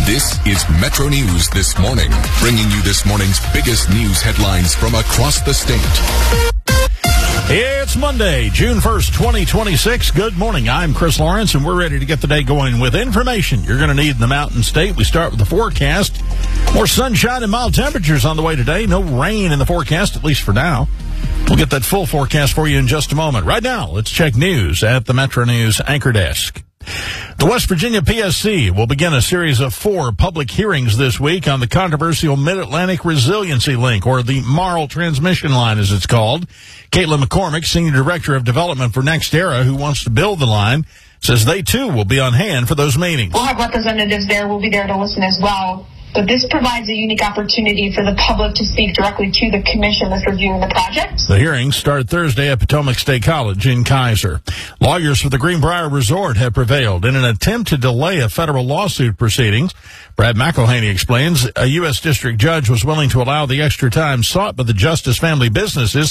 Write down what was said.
This is Metro News This Morning, bringing you this morning's biggest news headlines from across the state. It's Monday, June 1st, 2026. Good morning. I'm Chris Lawrence, and we're ready to get the day going with information you're going to need in the Mountain State. We start with the forecast. More sunshine and mild temperatures on the way today. No rain in the forecast, at least for now. We'll get that full forecast for you in just a moment. Right now, let's check news at the Metro News Anchor Desk. The West Virginia PSC will begin a series of 4 public hearings this week on the controversial Mid-Atlantic Resiliency Link, or the Marl Transmission Line as it's called. Caitlin McCormick, Senior Director of Development for NextEra, who wants to build the line, says they too will be on hand for those meetings. We'll have representatives there. We'll be there to listen as well. But this provides a unique opportunity for the public to speak directly to the commission that's reviewing the project. The hearings start Thursday at Potomac State College in Kaiser. Lawyers for the Greenbrier Resort have prevailed in an attempt to delay a federal lawsuit proceedings. Brad McElhaney explains a U.S. district judge was willing to allow the extra time sought by the Justice Family Businesses